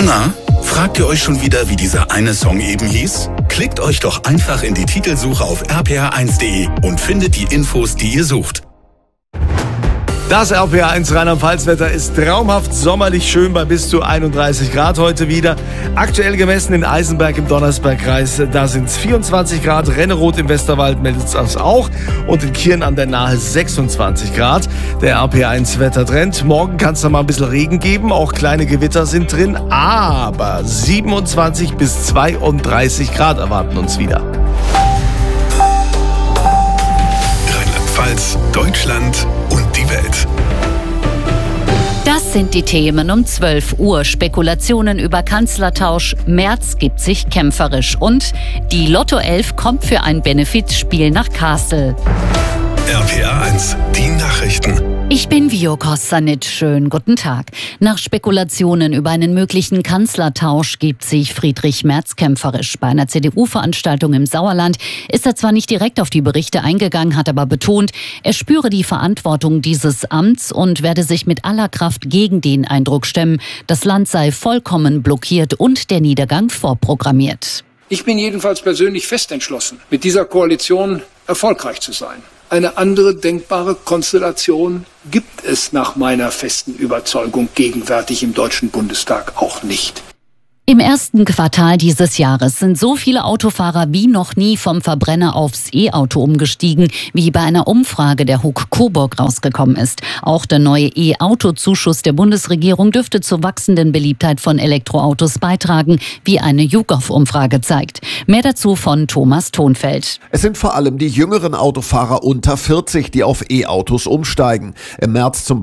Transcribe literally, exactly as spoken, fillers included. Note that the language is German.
Na, fragt ihr euch schon wieder, wie dieser eine Song eben hieß? Klickt euch doch einfach in die Titelsuche auf r p r eins punkt d e und findet die Infos, die ihr sucht. Das R P R eins Rheinland-Pfalz-Wetter ist traumhaft sommerlich schön bei bis zu einunddreißig Grad heute wieder. Aktuell gemessen in Eisenberg im Donnersbergkreis, da sind es vierundzwanzig Grad. Renneroth im Westerwald meldet es das auch. Und in Kirn an der Nahe sechsundzwanzig Grad. Der R P R eins Wettertrend. Morgen kann es da mal ein bisschen Regen geben. Auch kleine Gewitter sind drin. Aber siebenundzwanzig bis zweiunddreißig Grad erwarten uns wieder. Rheinland-Pfalz, Deutschland und die Welt. Das sind die Themen um zwölf Uhr. Spekulationen über Kanzlertausch. Merz gibt sich kämpferisch. Und die Lotto elf kommt für ein Benefizspiel nach Kassel. R P R eins, die Nachrichten. Ich bin Vio Kostanic. Schönen guten Tag. Nach Spekulationen über einen möglichen Kanzlertausch gibt sich Friedrich Merz kämpferisch. Bei einer C D U-Veranstaltung im Sauerland ist er zwar nicht direkt auf die Berichte eingegangen, hat aber betont, er spüre die Verantwortung dieses Amts und werde sich mit aller Kraft gegen den Eindruck stemmen, das Land sei vollkommen blockiert und der Niedergang vorprogrammiert. Ich bin jedenfalls persönlich fest entschlossen, mit dieser Koalition erfolgreich zu sein. Eine andere denkbare Konstellation gibt es nach meiner festen Überzeugung gegenwärtig im Deutschen Bundestag auch nicht. Im ersten Quartal dieses Jahres sind so viele Autofahrer wie noch nie vom Verbrenner aufs E-Auto umgestiegen, wie bei einer Umfrage der H U K Coburg rausgekommen ist. Auch der neue E-Auto-Zuschuss der Bundesregierung dürfte zur wachsenden Beliebtheit von Elektroautos beitragen, wie eine YouGov-Umfrage zeigt. Mehr dazu von Thomas Thonfeld. Es sind vor allem die jüngeren Autofahrer unter vierzig, die auf E-Autos umsteigen. Im März zum